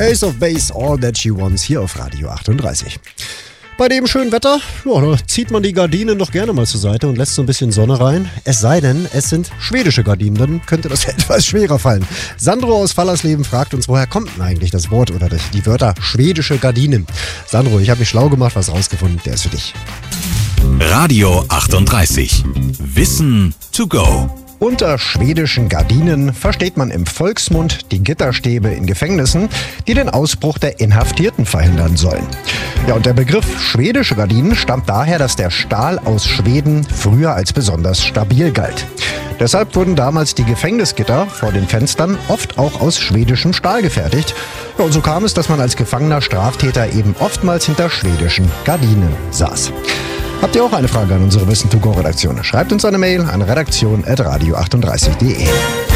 Ace of Base, All That She Wants, hier auf Radio 38. Bei dem schönen Wetter, da zieht man die Gardinen doch gerne mal zur Seite und lässt so ein bisschen Sonne rein. Es sei denn, es sind schwedische Gardinen, dann könnte das etwas schwerer fallen. Sandro aus Fallersleben fragt uns, woher kommt denn eigentlich das Wort oder die Wörter schwedische Gardinen? Sandro, ich habe mich schlau gemacht, was rausgefunden, der ist für dich. Radio 38. Wissen to go. Unter schwedischen Gardinen versteht man im Volksmund die Gitterstäbe in Gefängnissen, die den Ausbruch der Inhaftierten verhindern sollen. Ja, und der Begriff schwedische Gardinen stammt daher, dass der Stahl aus Schweden früher als besonders stabil galt. Deshalb wurden damals die Gefängnisgitter vor den Fenstern oft auch aus schwedischem Stahl gefertigt. Ja, und so kam es, dass man als gefangener Straftäter eben oftmals hinter schwedischen Gardinen saß. Habt ihr auch eine Frage an unsere Wissen-to-go-Redaktion? Schreibt uns eine Mail an redaktion@radio38.de.